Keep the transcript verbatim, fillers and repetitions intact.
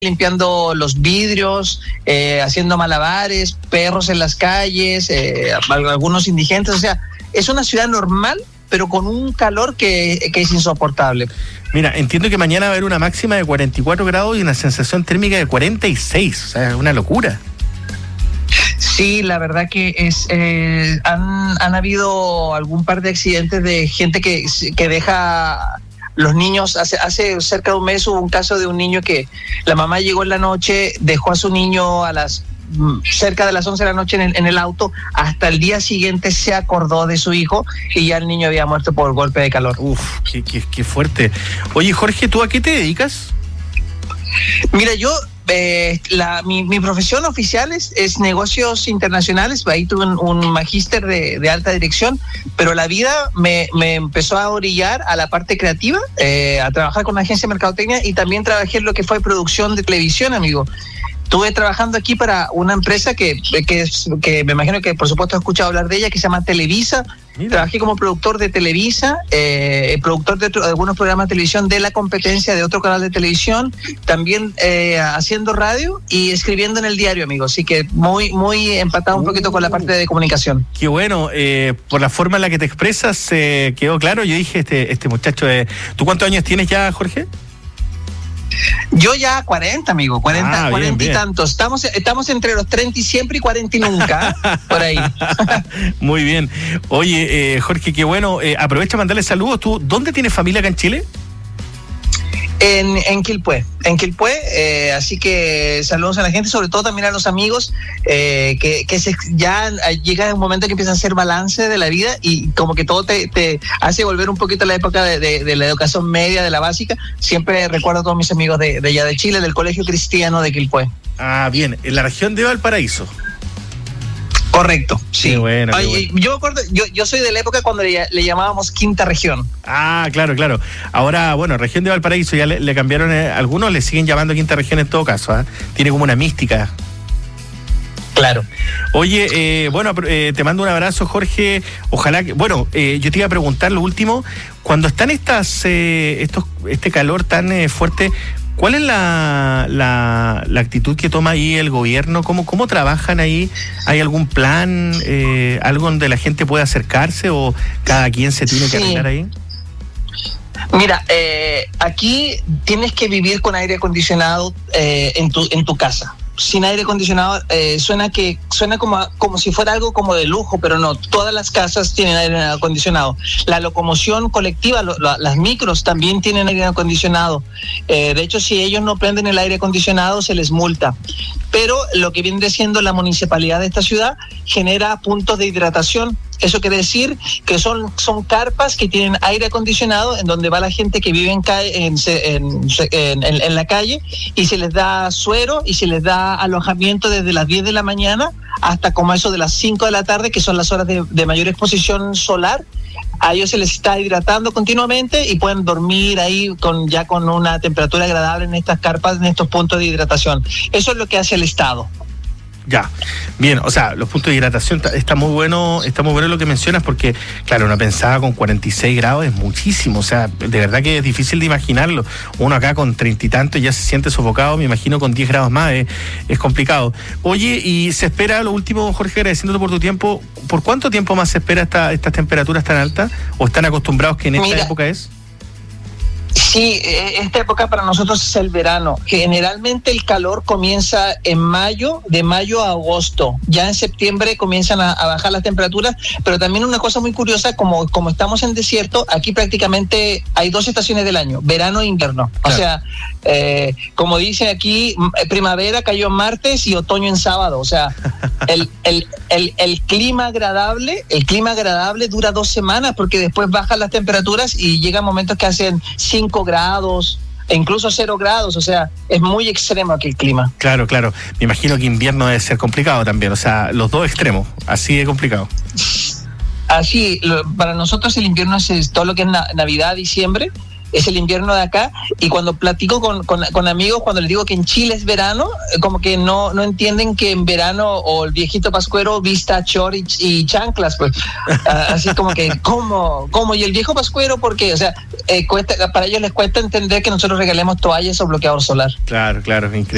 limpiando los vidrios, eh, haciendo malabares, perros en las calles, eh, algunos indigentes. O sea, es una ciudad normal, pero con un calor que, que es insoportable. Mira, entiendo que mañana va a haber una máxima de cuarenta y cuatro grados y una sensación térmica de cuarenta y seis. O sea, es una locura. Sí, la verdad que es eh, han, han habido algún par de accidentes de gente que, que deja los niños. Hace, hace cerca de un mes hubo un caso de un niño que la mamá llegó en la noche, dejó a su niño a las cerca de las once de la noche en el, en el auto, hasta el día siguiente se acordó de su hijo y ya el niño había muerto por golpe de calor. Uf, qué, qué, qué fuerte. Oye, Jorge, ¿tú a qué te dedicas? Mira, yo Eh, la, mi, mi profesión oficial es, es negocios internacionales. Ahí tuve un, un magíster de, de alta dirección, pero la vida me, me empezó a orillar a la parte creativa, eh, a trabajar con la agencia de mercadotecnia, y también trabajé en lo que fue producción de televisión, amigo. Estuve trabajando aquí para una empresa que, que, que me imagino que por supuesto has escuchado hablar de ella, que se llama Televisa. Mira. Trabajé como productor de Televisa, eh, productor de, otro, de algunos programas de televisión de la competencia de otro canal de televisión, también eh, haciendo radio y escribiendo en el diario, amigo. Así que muy, muy empatado un uh, poquito con la parte de comunicación. Qué bueno, eh, por la forma en la que te expresas, eh, quedó claro. Yo dije, este, este muchacho, eh, ¿tú cuántos años tienes ya, Jorge? Yo ya cuarenta, amigo, cuarenta, ah, cuarenta bien, y bien. tantos. Estamos, estamos entre los treinta y siempre y cuarenta y nunca, por ahí. Muy bien. Oye, eh, Jorge, qué bueno. Eh, aprovecha para mandarle saludos. ¿Tú dónde tienes familia acá en Chile? En, en Quilpué, en Quilpué, eh, así que saludos a la gente, sobre todo también a los amigos, eh, que, que se, ya llega un momento que empieza a hacer balance de la vida y como que todo te, te hace volver un poquito a la época de, de, de la educación media, de la básica. Siempre recuerdo a todos mis amigos de, de allá de Chile, del Colegio Cristiano de Quilpué. Ah, bien, en la región de Valparaíso. Correcto, sí. Qué bueno, qué Oye, bueno. Yo, acuerdo, yo yo soy de la época cuando le, le llamábamos Quinta Región. Ah, claro, claro. Ahora, bueno, región de Valparaíso ya le, le cambiaron, eh, algunos le siguen llamando Quinta Región en todo caso, ¿eh? Tiene como una mística. Claro. Oye, eh, bueno, eh, te mando un abrazo, Jorge. Ojalá que, bueno, eh, yo te iba a preguntar lo último, cuando están estas, eh, estos, este calor tan eh, fuerte, ¿cuál es la, la, la actitud que toma ahí el gobierno? ¿Cómo, cómo trabajan ahí? ¿Hay algún plan, eh, algo donde la gente pueda acercarse o cada quien se tiene que sí. arreglar ahí? Mira, eh, aquí tienes que vivir con aire acondicionado eh, en tu en tu casa. Sin aire acondicionado eh, suena que suena como como si fuera algo como de lujo, pero no. Todas las casas tienen aire acondicionado. La locomoción colectiva, lo, lo, las micros también tienen aire acondicionado. Eh, de hecho, si ellos no prenden el aire acondicionado, se les multa. Pero lo que viene siendo la municipalidad de esta ciudad genera puntos de hidratación. Eso quiere decir que son, son carpas que tienen aire acondicionado en donde va la gente que vive en, en, en, en, en la calle y se les da suero y se les da alojamiento desde las diez de la mañana hasta como eso de las cinco de la tarde, que son las horas de, de mayor exposición solar. A ellos se les está hidratando continuamente y pueden dormir ahí con ya con una temperatura agradable en estas carpas, en estos puntos de hidratación. Eso es lo que hace el Estado. Ya, bien, o sea, los puntos de hidratación, está muy bueno, está muy bueno lo que mencionas porque, claro, una pensada con cuarenta y seis grados es muchísimo, o sea, de verdad que es difícil de imaginarlo. Uno acá con treinta y tanto ya se siente sofocado, me imagino con diez grados más, es, es complicado. Oye, y se espera, lo último, Jorge, agradeciéndote por tu tiempo, ¿por cuánto tiempo más se espera esta, estas temperaturas tan altas? ¿O están acostumbrados que en esta Mira, época es? Sí, esta época para nosotros es el verano. Generalmente el calor comienza en mayo, de mayo a agosto. Ya en septiembre comienzan a, a bajar las temperaturas, pero también una cosa muy curiosa, como, como estamos en desierto, aquí prácticamente hay dos estaciones del año, verano e invierno. Claro. O sea, eh, como dicen aquí, primavera cayó en martes y otoño en sábado. O sea, el, el, el, el clima agradable, el clima agradable dura dos semanas porque después bajan las temperaturas y llegan momentos que hacen cinco grados e incluso cero grados, o sea, es muy extremo aquí el clima. Claro, claro. Me imagino que invierno debe ser complicado también, o sea, los dos extremos, así de complicado. Así, lo, para nosotros el invierno es todo lo que es na- Navidad, diciembre, es el invierno de acá, y cuando platico con, con, con amigos, cuando les digo que en Chile es verano, como que no, no entienden que en verano o el viejito pascuero vista short y, y chanclas, pues, así como que, ¿cómo? ¿Cómo? Y el viejo pascuero, ¿por qué? O sea, eh, cuesta, para ellos les cuesta entender que nosotros regalemos toallas o bloqueador solar. Claro, claro, increíble.